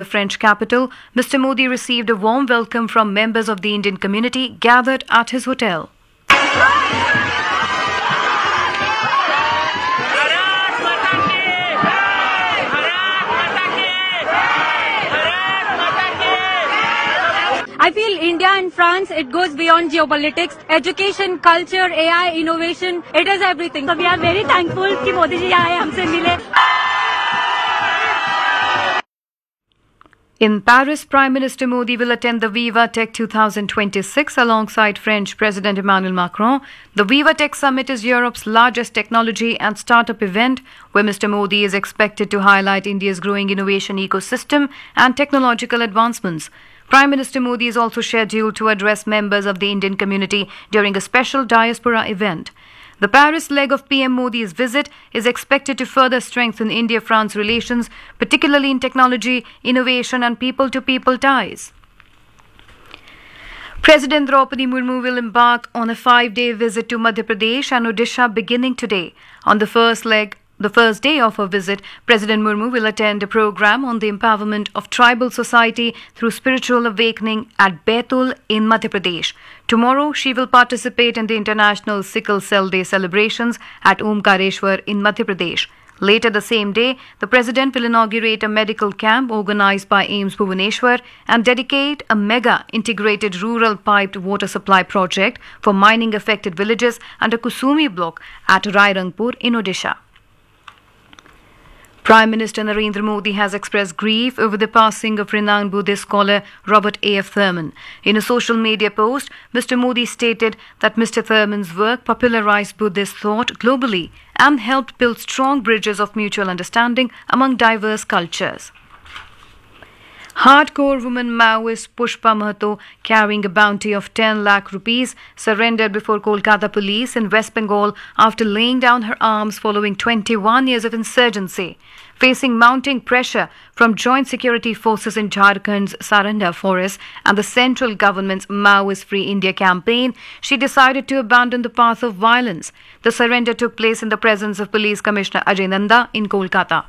French capital, Mr. Modi received a warm welcome from members of the Indian community gathered at his hotel. I feel India and France, it goes beyond geopolitics, education, culture, AI, innovation, it is everything. So we are very thankful कि मोदी जी आए हमसे मिले. In Paris, Prime Minister Modi will attend the Viva Tech 2026 alongside French President Emmanuel Macron. The Viva Tech Summit is Europe's largest technology and startup event where Mr. Modi is expected to highlight India's growing innovation ecosystem and technological advancements. Prime Minister Modi is also scheduled to address members of the Indian community during a special diaspora event. The Paris leg of PM Modi's visit is expected to further strengthen India-France relations, particularly in technology, innovation and people-to-people ties. President Draupadi Murmu will embark on a 5-day visit to Madhya Pradesh and Odisha beginning today. On the first day of her visit, President Murmu will attend a program on the empowerment of tribal society through spiritual awakening at Baitul in Madhya Pradesh. Tomorrow, she will participate in the International Sickle Cell Day celebrations at Omkareshwar in Madhya Pradesh. Later the same day, the President will inaugurate a medical camp organized by AIIMS Bhubaneswar and dedicate a mega integrated rural piped water supply project for mining affected villages under Kusumi block at Rairangpur in Odisha. Prime Minister Narendra Modi has expressed grief over the passing of renowned Buddhist scholar Robert A.F. Thurman. In a social media post, Mr. Modi stated that Mr. Thurman's work popularized Buddhist thought globally and helped build strong bridges of mutual understanding among diverse cultures. Hardcore woman Maoist Pushpa Mahato, carrying a bounty of 10 lakh rupees, surrendered before Kolkata police in West Bengal after laying down her arms following 21 years of insurgency. Facing mounting pressure from joint security forces in Jharkhand's Saranda forest and the central government's Maoist Free India campaign, she decided to abandon the path of violence. The surrender took place in the presence of Police Commissioner Ajay Nanda in Kolkata.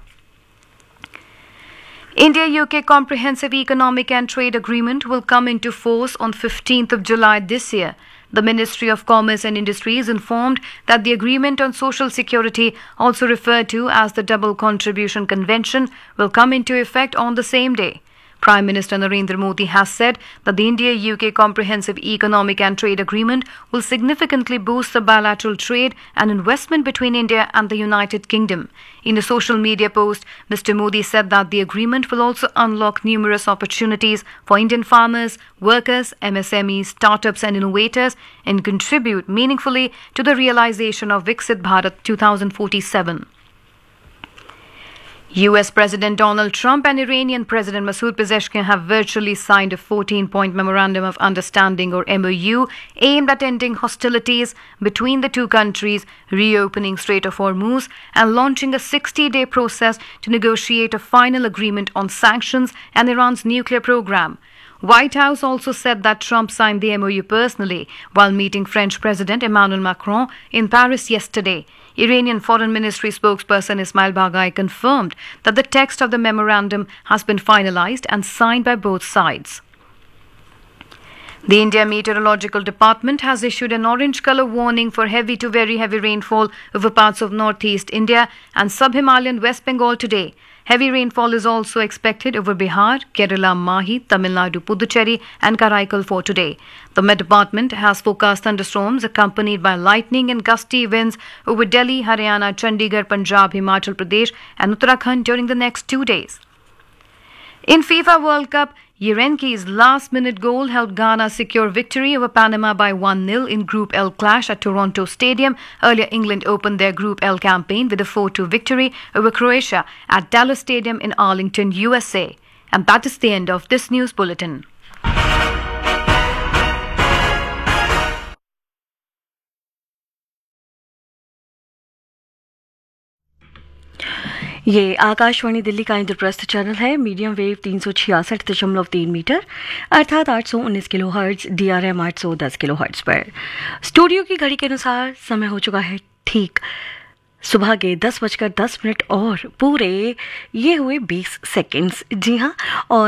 India-UK Comprehensive Economic and Trade Agreement will come into force on 15th of July this year. The Ministry of Commerce and Industry is informed that the Agreement on Social Security, also referred to as the Double Contribution Convention, will come into effect on the same day. Prime Minister Narendra Modi has said that the India-UK Comprehensive Economic and Trade Agreement will significantly boost the bilateral trade and investment between India and the United Kingdom. In a social media post, Mr. Modi said that the agreement will also unlock numerous opportunities for Indian farmers, workers, MSMEs, startups and innovators and contribute meaningfully to the realization of Viksit Bharat 2047. US President Donald Trump and Iranian President Masoud Pezeshkian have virtually signed a 14-point Memorandum of Understanding or MOU aimed at ending hostilities between the two countries, reopening Strait of Hormuz and launching a 60-day process to negotiate a final agreement on sanctions and Iran's nuclear program. White House also said that Trump signed the MOU personally while meeting French President Emmanuel Macron in Paris yesterday. Iranian Foreign Ministry spokesperson Ismail Baghai confirmed that the text of the memorandum has been finalized and signed by both sides. The India Meteorological Department has issued an orange colour warning for heavy to very heavy rainfall over parts of northeast India and sub-Himalayan West Bengal today. Heavy rainfall is also expected over Bihar, Kerala, Mahi, Tamil Nadu, Puducherry and Karaikal for today. The Met Department has forecast thunderstorms accompanied by lightning and gusty winds over Delhi, Haryana, Chandigarh, Punjab, Himachal Pradesh and Uttarakhand during the next 2 days. In FIFA World Cup, Yerenki's last-minute goal helped Ghana secure victory over Panama by 1-0 in Group L clash at Toronto Stadium. Earlier, England opened their Group L campaign with a 4-2 victory over Croatia at Dallas Stadium in Arlington, USA. And that is the end of this news bulletin. ये आकाशवाणी दिल्ली का Indraprastha channel है। Medium wave 366.3 metre अर्थात 819 kilo hertz, DRM 810 kilo hertz पर। Studio की घड़ी के अनुसार समय हो चुका है ठीक सुबह के 10:10 और पूरे ये हुए 20 सेकंड्स। जी हाँ, और